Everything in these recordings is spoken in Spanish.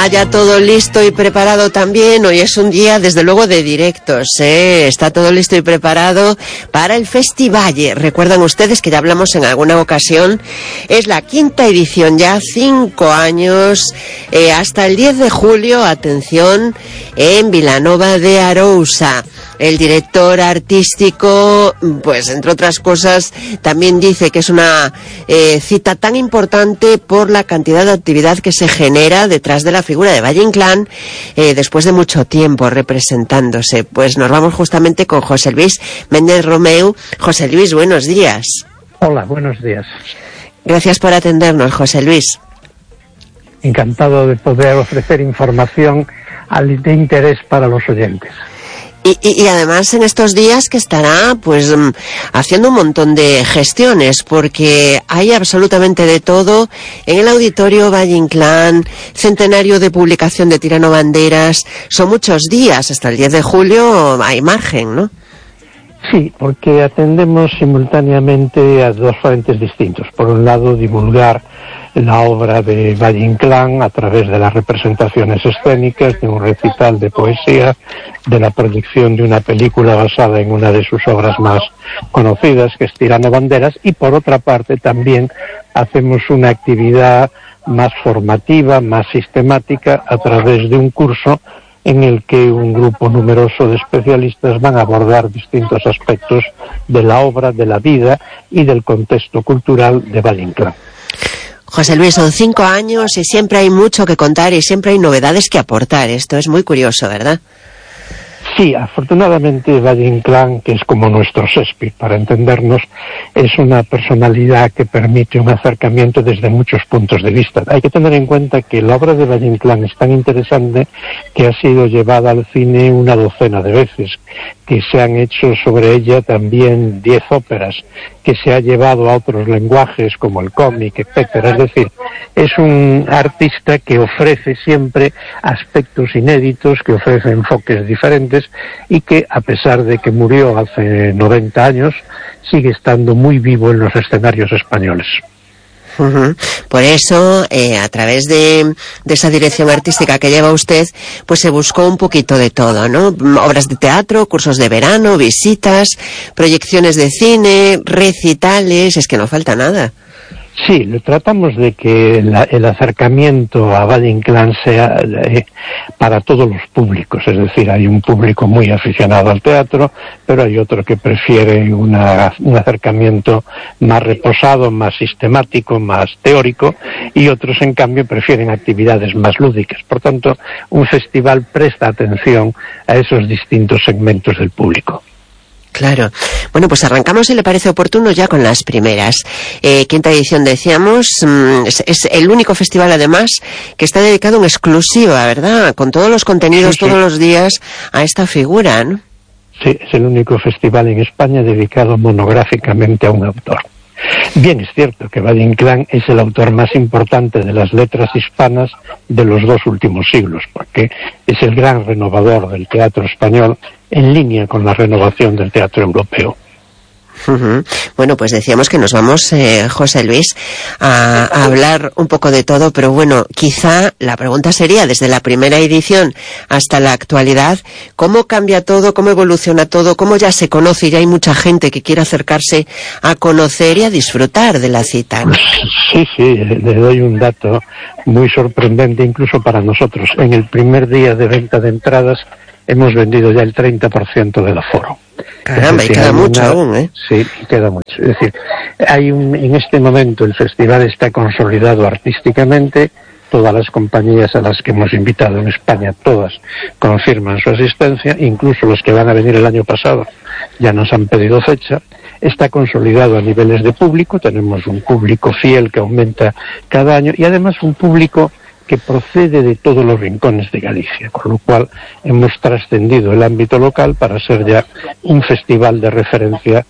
está ya todo listo y preparado también. Hoy es un día, desde luego, de directos, ¿eh? Está todo listo y preparado para el Festivalle. Recuerdan ustedes que ya hablamos en alguna ocasión. Es la 5ª edición ya, 5 años, hasta el 10 de julio, atención, en Vilanova de Arousa. El director artístico, pues entre otras cosas, también dice que es una cita tan importante por la cantidad de actividad que se genera detrás de la figura de Valle Inclán, después de mucho tiempo representándose. Pues nos vamos justamente con José Luis Méndez Romeu. José Luis, buenos días. Hola, buenos días. Gracias por atendernos, José Luis. Encantado de poder ofrecer información de interés para los oyentes. Y además en estos días que estará pues haciendo un montón de gestiones, porque hay absolutamente de todo en el Auditorio Valle Inclán, centenario de publicación de Tirano Banderas. Son muchos días, hasta el 10 de julio hay margen, ¿no? Sí, porque atendemos simultáneamente a dos frentes distintos. Por un lado, divulgar la obra de Valle Inclán a través de las representaciones escénicas, de un recital de poesía, de la proyección de una película basada en una de sus obras más conocidas, que es Tirano Banderas, y por otra parte también hacemos una actividad más formativa, más sistemática, a través de un curso en el que un grupo numeroso de especialistas van a abordar distintos aspectos de la obra, de la vida y del contexto cultural de Valle Inclán. José Luis, son 5 años y siempre hay mucho que contar y siempre hay novedades que aportar. Esto es muy curioso, ¿verdad? Sí, afortunadamente Valle Inclán, que es como nuestro Shakespeare, para entendernos, es una personalidad que permite un acercamiento desde muchos puntos de vista. Hay que tener en cuenta que la obra de Valle Inclán es tan interesante que ha sido llevada al cine una docena de veces, que se han hecho sobre ella también 10 óperas, que se ha llevado a otros lenguajes como el cómic, etcétera. Es decir, es un artista que ofrece siempre aspectos inéditos, que ofrece enfoques diferentes y que, a pesar de que murió hace 90 años, sigue estando muy vivo en los escenarios españoles. Por eso, a través de esa dirección artística que lleva usted, pues se buscó un poquito de todo, ¿no? Obras de teatro, cursos de verano, visitas, proyecciones de cine, recitales, es que no falta nada. Sí, tratamos de que el acercamiento a Valle Inclán sea para todos los públicos, es decir, hay un público muy aficionado al teatro, pero hay otro que prefiere un acercamiento más reposado, más sistemático, más teórico, y otros, en cambio, prefieren actividades más lúdicas. Por tanto, un festival presta atención a esos distintos segmentos del público. Claro. Bueno, pues arrancamos, si le parece oportuno, ya con las primeras. 5ª edición, decíamos, es el único festival, además, que está dedicado en exclusiva, ¿verdad? Con todos los contenidos, sí, todos los días, a esta figura, ¿no? Sí, es el único festival en España dedicado monográficamente a un autor. Bien, es cierto que Valle Inclán es el autor más importante de las letras hispanas de los 2 últimos siglos, porque es el gran renovador del teatro español, en línea con la renovación del teatro europeo. Bueno, pues decíamos que nos vamos, José Luis, a hablar un poco de todo, pero bueno, quizá la pregunta sería, desde la primera edición hasta la actualidad, ¿cómo cambia todo, cómo evoluciona todo, cómo ya se conoce y ya hay mucha gente que quiere acercarse a conocer y a disfrutar de la cita, ¿no? Sí, le doy un dato muy sorprendente incluso para nosotros. En el primer día de venta de entradas hemos vendido ya el 30% del aforo. Caramba, y queda mucho aún, ¿eh? Sí, queda mucho. Es decir, en este momento el festival está consolidado artísticamente. Todas las compañías a las que hemos invitado en España, todas confirman su asistencia, incluso los que van a venir el año pasado ya nos han pedido fecha. Está consolidado a niveles de público, tenemos un público fiel que aumenta cada año y además un público que procede de todos los rincones de Galicia, con lo cual hemos trascendido el ámbito local para ser ya un festival de referencia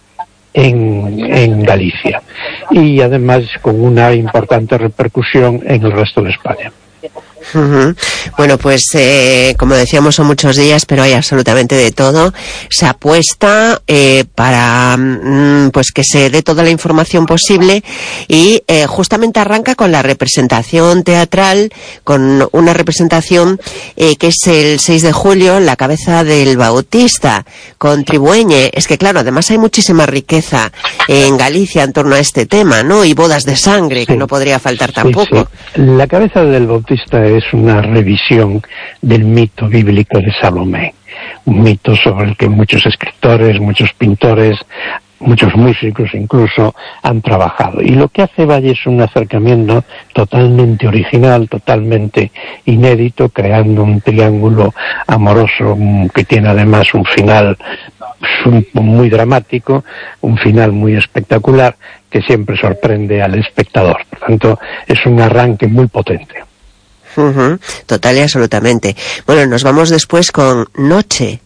en Galicia y además con una importante repercusión en el resto de España. Bueno, pues como decíamos, son muchos días, pero hay absolutamente de todo. Se apuesta para pues que se dé toda la información posible y justamente arranca con la representación teatral, con una representación que es el 6 de julio, La cabeza del Bautista, con Tribueñe. Es que claro, además hay muchísima riqueza en Galicia en torno a este tema, ¿no? Y bodas de sangre, que no podría faltar tampoco. Sí. La cabeza del Bautista es una revisión del mito bíblico de Salomé, un mito sobre el que muchos escritores, muchos pintores, muchos músicos incluso han trabajado. Y lo que hace Valle es un acercamiento totalmente original, totalmente inédito, creando un triángulo amoroso que tiene además un final muy dramático, un final muy espectacular que siempre sorprende al espectador. Por tanto, es un arranque muy potente. Total y absolutamente. Bueno, nos vamos después con Noche.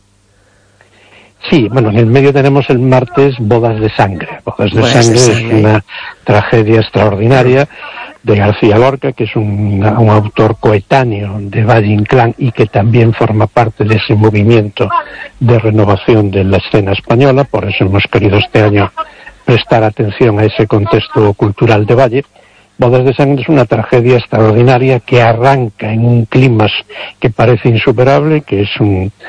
Sí, bueno, en el medio tenemos el martes Bodas de Sangre. Bodas de Sangre es una tragedia extraordinaria de García Lorca, que es un autor coetáneo de Valle Inclán y que también forma parte de ese movimiento de renovación de la escena española. Por eso hemos querido este año prestar atención a ese contexto cultural de Valle. Bodas de Sangre es una tragedia extraordinaria que arranca en un clímax que parece insuperable, que es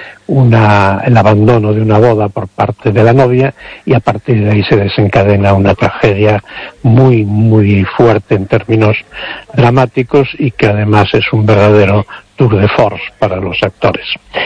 el abandono de una boda por parte de la novia, y a partir de ahí se desencadena una tragedia muy, muy fuerte en términos dramáticos y que además es un verdadero tour de force para los actores.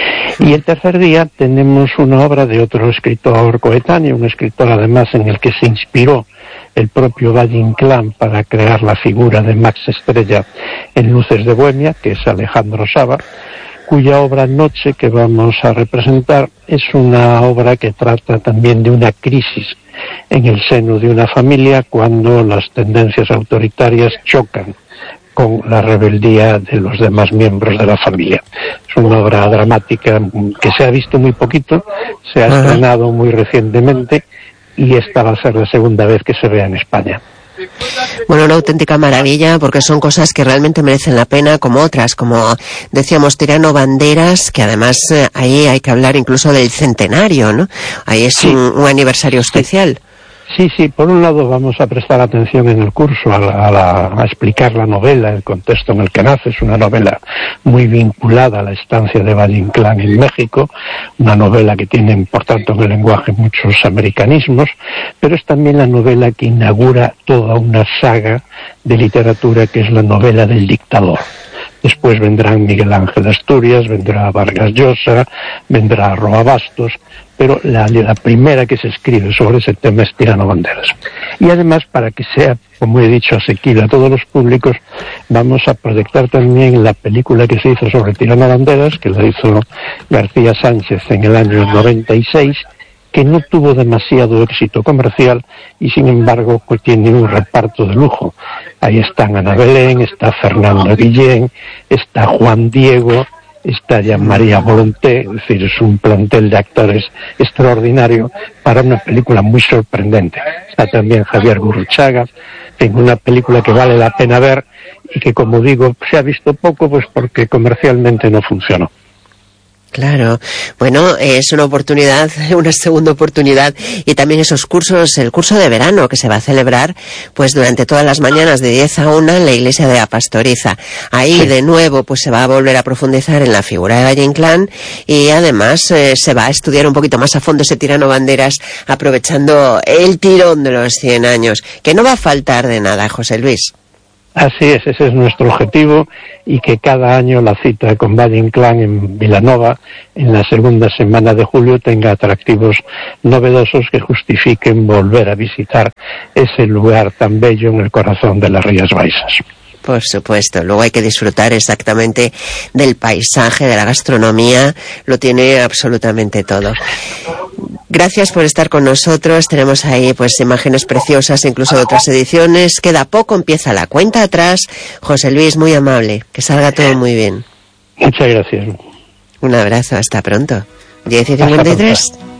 Y el tercer día tenemos una obra de otro escritor coetáneo, un escritor además en el que se inspiró el propio Valle Inclán para crear la figura de Max Estrella en Luces de Bohemia, que es Alejandro Saba, cuya obra Noche que vamos a representar es una obra que trata también de una crisis en el seno de una familia cuando las tendencias autoritarias chocan con la rebeldía de los demás miembros de la familia. Es una obra dramática que se ha visto muy poquito, se ha estrenado muy recientemente y esta va a ser la segunda vez que se vea en España. Bueno, una auténtica maravilla, porque son cosas que realmente merecen la pena, como otras, como decíamos, Tirano Banderas, que además ahí hay que hablar incluso del centenario, ¿no? Ahí es un aniversario especial. Sí, por un lado vamos a prestar atención en el curso a explicar la novela, el contexto en el que nace. Es una novela muy vinculada a la estancia de Valle Inclán en México, una novela que tiene, por tanto, en el lenguaje muchos americanismos, pero es también la novela que inaugura toda una saga de literatura que es la novela del dictador. Después vendrán Miguel Ángel Asturias, vendrá Vargas Llosa, vendrá Roa Bastos, pero la primera que se escribe sobre ese tema es Tirano Banderas. Y además, para que sea, como he dicho, asequible a todos los públicos, vamos a proyectar también la película que se hizo sobre Tirano Banderas, que la hizo García Sánchez en el año 96, que no tuvo demasiado éxito comercial y sin embargo pues tiene un reparto de lujo. Ahí están Ana Belén, está Fernando Guillén, está Juan Diego, está ya María Volonté, es decir, es un plantel de actores extraordinario para una película muy sorprendente. Está también Javier Gurruchaga, en una película que vale la pena ver y que, como digo, se ha visto poco pues porque comercialmente no funcionó. Claro, bueno, es una oportunidad, una segunda oportunidad, y también esos cursos, el curso de verano que se va a celebrar pues durante todas las mañanas de 10 a 1 en la iglesia de la Pastoriza. Ahí de nuevo pues se va a volver a profundizar en la figura de Valle Inclán y además se va a estudiar un poquito más a fondo ese Tirano Banderas, aprovechando el tirón de los 100 años, que no va a faltar de nada, José Luis. Así es, ese es nuestro objetivo, y que cada año la cita con Valle Inclán en Vilanova en la segunda semana de julio tenga atractivos novedosos que justifiquen volver a visitar ese lugar tan bello en el corazón de las Rías Baixas. Por supuesto, luego hay que disfrutar exactamente del paisaje, de la gastronomía, lo tiene absolutamente todo. Gracias por estar con nosotros, tenemos ahí pues imágenes preciosas, incluso de otras ediciones, queda poco, empieza la cuenta atrás. José Luis, muy amable, que salga todo muy bien. Muchas gracias. Un abrazo, hasta pronto. 10:53.